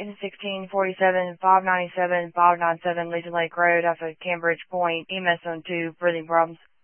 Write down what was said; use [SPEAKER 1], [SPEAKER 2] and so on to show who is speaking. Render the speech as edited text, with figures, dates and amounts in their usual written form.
[SPEAKER 1] 1647, 597, 597 Legion Lake Road off of Cambridge Point, EMS on 2, breathing problems.